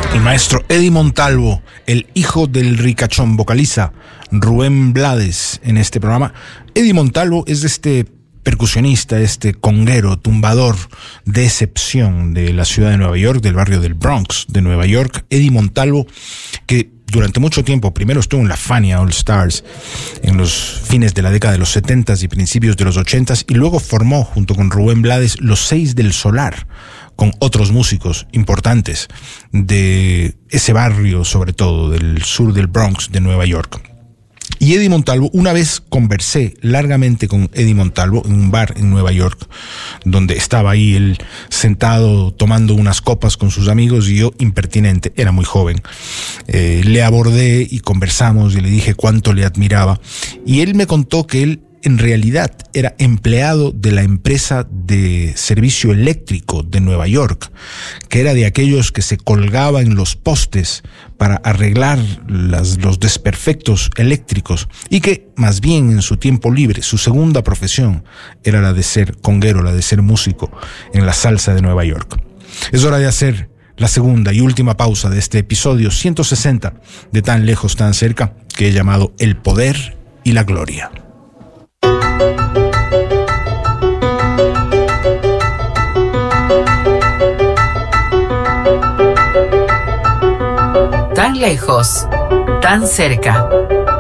El maestro Eddie Montalvo, el hijo del ricachón, vocaliza Rubén Blades en este programa. Eddie Montalvo es este percusionista, este conguero, tumbador de excepción de la ciudad de Nueva York, del barrio del Bronx de Nueva York. Eddie Montalvo, que durante mucho tiempo primero estuvo en la Fania All Stars en los fines de la década de los 70s y principios de los 80s, y luego formó junto con Rubén Blades los Seis del Solar, con otros músicos importantes de ese barrio, sobre todo del sur del Bronx de Nueva York. Y Eddie Montalvo, una vez conversé largamente con Eddie Montalvo en un bar en Nueva York, donde estaba ahí él sentado tomando unas copas con sus amigos, y yo, impertinente, era muy joven, le abordé y conversamos y le dije cuánto le admiraba, y él me contó que él en realidad era empleado de la empresa de servicio eléctrico de Nueva York, que era de aquellos que se colgaba en los postes para arreglar los desperfectos eléctricos, y que más bien en su tiempo libre, su segunda profesión era la de ser conguero, la de ser músico en la salsa de Nueva York. Es hora de hacer la segunda y última pausa de este episodio 160 de Tan Lejos, Tan Cerca, que he llamado El Poder y la Gloria. Tan lejos, tan cerca.